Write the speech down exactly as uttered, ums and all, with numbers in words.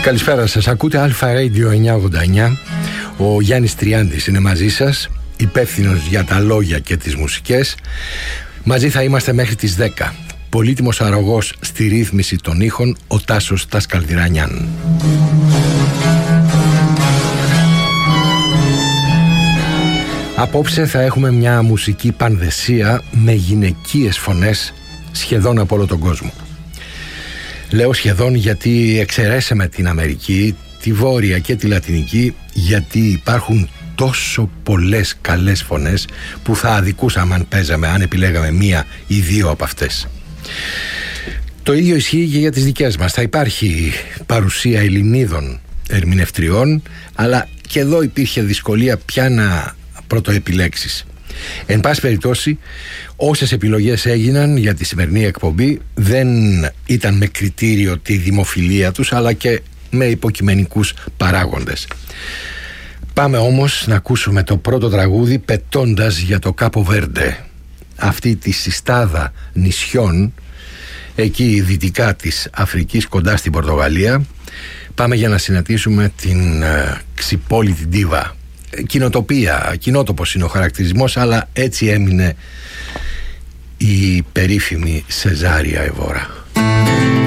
Καλησπέρα σας, ακούτε Αλφα Radio εννιακόσια ογδόντα εννιά. Ο Γιάννης Τριάντης είναι μαζί σας, υπεύθυνος για τα λόγια και τις μουσικές. Μαζί θα είμαστε μέχρι τις δέκα. Πολύτιμος αρρωγός στη ρύθμιση των ήχων, ο Τάσος Τασκαλδυρανιάν. Απόψε θα έχουμε μια μουσική πανδεσία με γυναικείες φωνές σχεδόν από όλο τον κόσμο. Λέω σχεδόν γιατί εξαιρέσαμε την Αμερική, τη Βόρεια και τη Λατινική, γιατί υπάρχουν τόσο πολλές καλές φωνές που θα αδικούσαμε αν παίζαμε, αν επιλέγαμε μία ή δύο από αυτές. Το ίδιο ισχύει και για τις δικές μας. Θα υπάρχει παρουσία Ελληνίδων ερμηνευτριών, αλλά και εδώ υπήρχε δυσκολία πια να πρωτοεπιλέξεις. Εν πάση περιπτώσει, όσες επιλογές έγιναν για τη σημερινή εκπομπή δεν ήταν με κριτήριο τη δημοφιλία τους, αλλά και με υποκειμενικούς παράγοντες. Πάμε όμως να ακούσουμε το πρώτο τραγούδι, πετώντας για το Κάπο Βέρντε, αυτή τη συστάδα νησιών εκεί δυτικά της Αφρικής, κοντά στην Πορτογαλία. Πάμε για να συναντήσουμε την uh, ξυπόλυτη ντίβα. Κοινοτοπία, κοινότοπος είναι ο χαρακτηρισμός, αλλά έτσι έμεινε η περίφημη Σεζάρια Εβόρα.